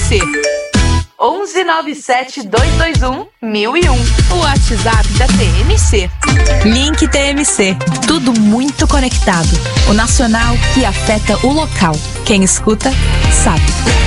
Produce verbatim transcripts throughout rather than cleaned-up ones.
C. onze nove sete dois dois um mil e um. O WhatsApp da T M C. Link T M C. Tudo muito conectado. O nacional que afeta o local. Quem escuta, sabe.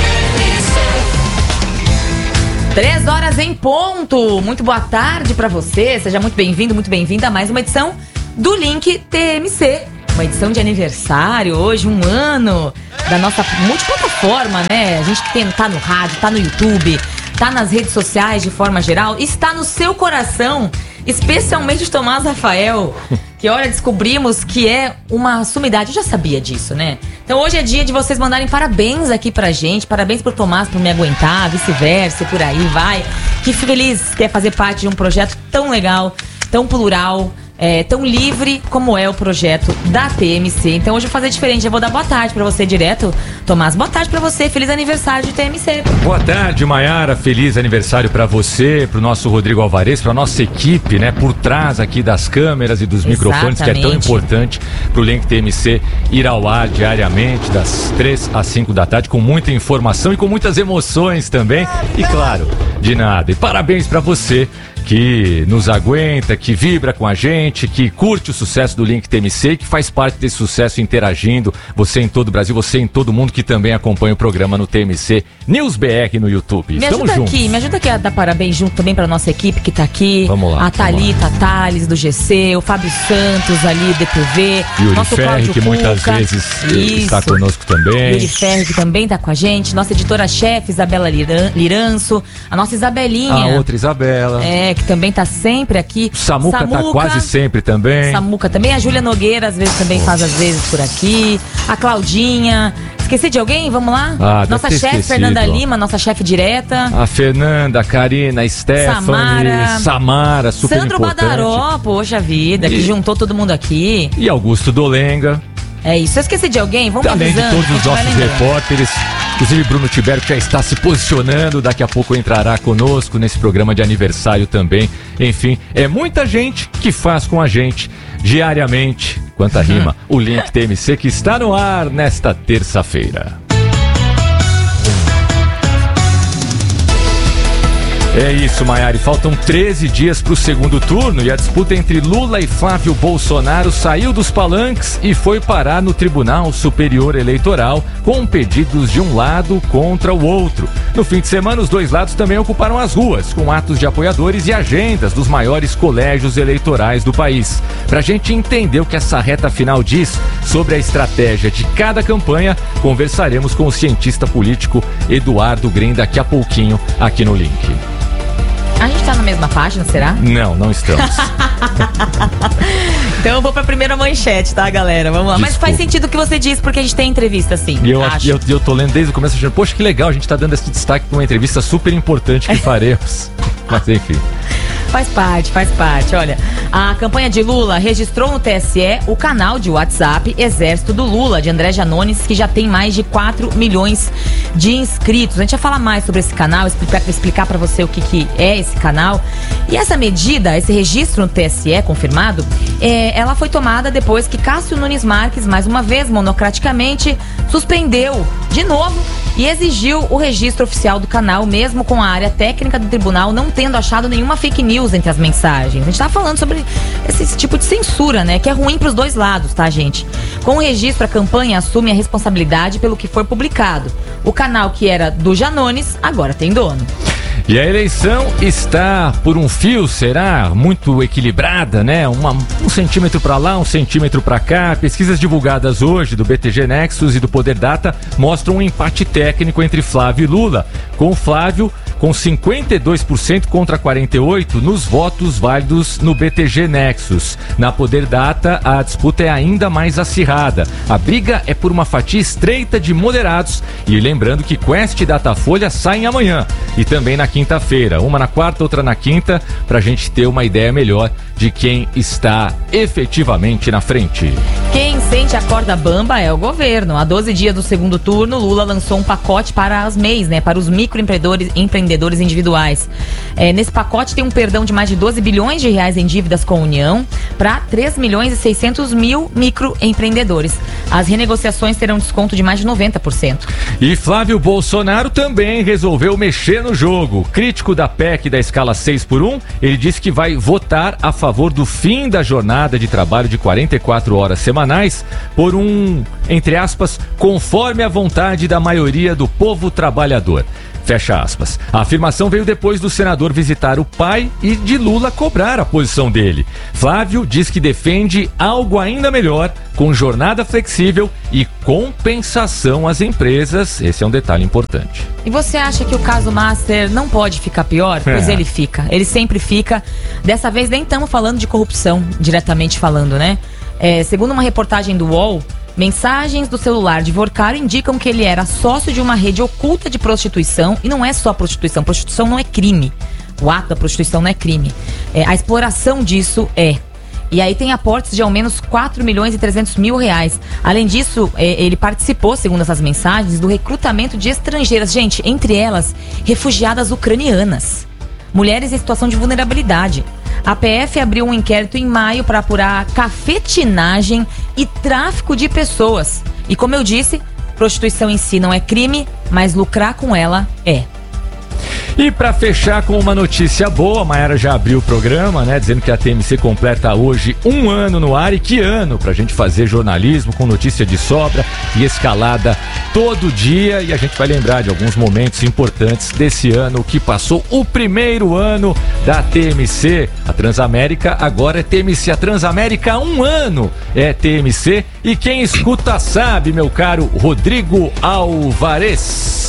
Três horas em ponto. Muito boa tarde pra você. Seja muito bem-vindo, muito bem-vinda a mais uma edição do Link T M C. Uma edição de aniversário, hoje um ano da nossa multiplataforma, né? A gente que tem, tá no rádio, tá no YouTube, tá nas redes sociais de forma geral, está no seu coração, especialmente Tomás Rafael, que olha, descobrimos que é uma sumidade. Eu já sabia disso, né? Então hoje é dia de vocês mandarem parabéns aqui pra gente, parabéns pro Tomás por me aguentar, vice-versa, por aí vai. Que feliz que é fazer parte de um projeto tão legal, tão plural, É, tão livre como é o projeto da T M C. Então hoje eu vou fazer diferente, eu vou dar boa tarde pra você direto. Tomás, boa tarde pra você, feliz aniversário de T M C. Boa tarde, Maiara, feliz aniversário pra você, pro nosso Rodrigo Alvarez, pra nossa equipe, né, por trás aqui das câmeras e dos Exatamente. microfones, que é tão importante pro Link T M C ir ao ar diariamente, das três às cinco da tarde, com muita informação e com muitas emoções também. E claro, de nada. E parabéns pra você que nos aguenta, que vibra com a gente, que curte o sucesso do Link T M C, que faz parte desse sucesso interagindo, você em todo o Brasil, você em todo mundo que também acompanha o programa no T M C News B R no YouTube. Me Estamos ajuda juntos. aqui, me ajuda aqui a dar parabéns junto também pra nossa equipe que tá aqui. Vamos lá, A Thalita, a Thales do G C, o Fábio Santos ali do T V, Yuri nosso Ferri, Cláudio que muitas Cuca. vezes Isso. está conosco também. Yuri Ferri, que também tá com a gente, nossa editora-chefe Isabela Liran- Liranço, a nossa Isabelinha. A outra Isabela. É, que também tá sempre aqui. Samuca, tá quase sempre também. Samuca também. A Júlia Nogueira, às vezes, também faz às vezes por aqui. A Claudinha. Esqueci de alguém? Vamos lá? Ah, deve nossa ter chefe, esquecido. Fernanda Lima, nossa chefe direta. A Fernanda, a Karina, a Stephanie, Samara. Samara, super Sandro importante. Badaró, poxa vida, que E- juntou todo mundo aqui. E Augusto Dolenga. É isso. Eu esqueci de alguém? Vamos Além de avisando, todos a os gente vai nossos lembrando. repórteres, inclusive Bruno Tibério, que já está se posicionando, daqui a pouco entrará conosco nesse programa de aniversário também. Enfim, é muita gente que faz com a gente diariamente, quanta rima, o Link T M C que está no ar nesta terça-feira. É isso, Maiara, e faltam treze dias para o segundo turno e a disputa entre Lula e Flávio Bolsonaro saiu dos palanques e foi parar no Tribunal Superior Eleitoral com pedidos de um lado contra o outro. No fim de semana, os dois lados também ocuparam as ruas, com atos de apoiadores e agendas dos maiores colégios eleitorais do país. Para a gente entender o que essa reta final diz sobre a estratégia de cada campanha, conversaremos com o cientista político Eduardo Green daqui a pouquinho aqui no Link. A gente tá na mesma página, será? Não, não estamos. Então eu vou pra primeira manchete, tá, galera? Vamos lá. Mas Desculpa. faz sentido o que você disse, porque a gente tem entrevista, sim. E eu, acho. eu, eu tô lendo desde o começo achando, poxa, que legal, a gente tá dando esse destaque pra uma entrevista super importante que faremos. Mas enfim. Faz parte, faz parte. Olha, a campanha de Lula registrou no T S E o canal de WhatsApp Exército do Lula, de André Janones, que já tem mais de quatro milhões de inscritos. A gente vai falar mais sobre esse canal, explicar, explicar para você o que, que é esse canal. E essa medida, esse registro no T S E confirmado, é, ela foi tomada depois que Cássio Nunes Marques, mais uma vez, monocraticamente, suspendeu de novo e exigiu o registro oficial do canal, mesmo com a área técnica do tribunal não tendo achado nenhuma fake news entre as mensagens. A gente tá falando sobre esse, esse tipo de censura, né? Que é ruim pros dois lados, tá, gente? Com o registro, a campanha assume a responsabilidade pelo que foi publicado. O canal que era do Janones, agora tem dono. E a eleição está por um fio, será? Muito equilibrada, né? Uma, um centímetro para lá, um centímetro para cá. Pesquisas divulgadas hoje do B T G Nexus e do Poder Data mostram um empate técnico entre Flávio e Lula, com Flávio com cinquenta e dois por cento contra quarenta e oito por cento nos votos válidos no B T G Nexus. Na Poder Data, a disputa é ainda mais acirrada. A briga é por uma fatia estreita de moderados. E lembrando que Quest e Datafolha saem amanhã e também na quinta-feira. Uma na quarta, outra na quinta, para a gente ter uma ideia melhor de quem está efetivamente na frente. Quem Quem sente a corda bamba é o governo. Há doze dias do segundo turno, Lula lançou um pacote para as M E Is, né, para os microempreendedores empreendedores individuais. É, nesse pacote tem um perdão de mais de doze bilhões de reais em dívidas com a União para três milhões e seiscentos mil microempreendedores. As renegociações terão desconto de mais de noventa por cento. E Flávio Bolsonaro também resolveu mexer no jogo. Crítico da P E C da escala seis por um, ele disse que vai votar a favor do fim da jornada de trabalho de quarenta e quatro horas semanais por um, entre aspas, conforme a vontade da maioria do povo trabalhador. Fecha aspas. A afirmação veio depois do senador visitar o pai e de Lula cobrar a posição dele. Flávio diz que defende algo ainda melhor, com jornada flexível e compensação às empresas. Esse é um detalhe importante. E você acha que o caso Master não pode ficar pior? Pois é. Ele fica. Ele sempre fica. Dessa vez nem estamos falando de corrupção, diretamente falando, né? É, segundo uma reportagem do U O L, mensagens do celular de Vorcaro indicam que ele era sócio de uma rede oculta de prostituição. E não é só prostituição. Prostituição não é crime. O ato da prostituição não é crime. É, a exploração disso é. E aí tem aportes de ao menos quatro milhões e trezentos mil reais. Além disso, é, ele participou, segundo essas mensagens, do recrutamento de estrangeiras. Gente, entre elas, refugiadas ucranianas. Mulheres em situação de vulnerabilidade. A P F abriu um inquérito em maio para apurar cafetinagem e tráfico de pessoas. E como eu disse, prostituição em si não é crime, mas lucrar com ela é. E para fechar com uma notícia boa, a Mayara já abriu o programa, né, dizendo que a T M C completa hoje um ano no ar. E que ano pra gente fazer jornalismo com notícia de sobra e escalada todo dia. E a gente vai lembrar de alguns momentos importantes desse ano que passou, o primeiro ano da T M C. A Transamérica agora é T M C. A Transamérica há um ano é T M C. E quem escuta sabe, meu caro Rodrigo Alvarez.